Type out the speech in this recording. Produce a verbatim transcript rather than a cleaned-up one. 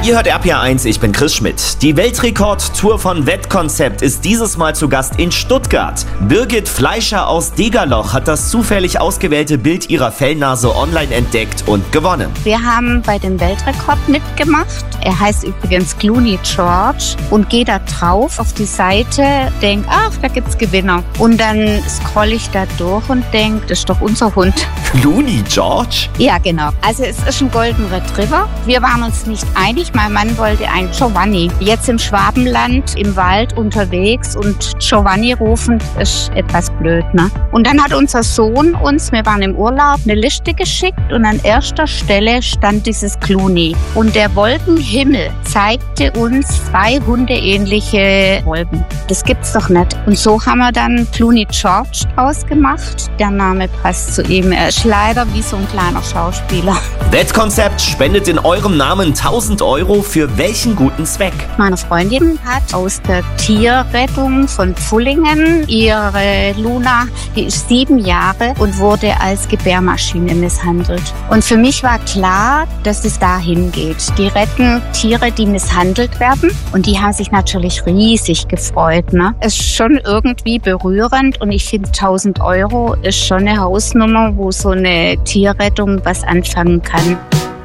Ihr hört R P R eins, ich bin Chris Schmidt. Die Weltrekordtour von Wettkonzept ist dieses Mal zu Gast in Stuttgart. Birgit Fleischer aus Degerloch hat das zufällig ausgewählte Bild ihrer Fellnase online entdeckt und gewonnen. Wir haben bei dem Weltrekord mitgemacht. Er heißt übrigens Clooney George und gehe da drauf auf die Seite, denke, ach, da gibt's Gewinner. Und dann scroll ich da durch und denke, das ist doch unser Hund. Clooney George? Ja, genau. Also es ist ein Golden Retriever. Wir waren uns nicht einig. Mein Mann wollte einen Giovanni. Jetzt im Schwabenland, im Wald unterwegs und Giovanni rufen, ist etwas blöd, ne? Und dann hat unser Sohn uns, wir waren im Urlaub, eine Liste geschickt und an erster Stelle stand dieses Clooney. Und der Wolkenhimmel zeigte uns zwei hundeähnliche Wolken. Das gibt's doch nicht. Und so haben wir dann Clooney George draus gemacht. Der Name passt zu ihm. Er ist leider wie so ein kleiner Schauspieler. Wettkonzept spendet in eurem Namen tausend Euro. Für welchen guten Zweck? Meine Freundin hat aus der Tierrettung von Pfullingen ihre Luna, die ist sieben Jahre und wurde als Gebärmaschine misshandelt. Und für mich war klar, dass es dahin geht. Die retten Tiere, die misshandelt werden und die haben sich natürlich riesig gefreut. Ne? Es ist schon irgendwie berührend und ich finde tausend Euro ist schon eine Hausnummer, wo so eine Tierrettung was anfangen kann.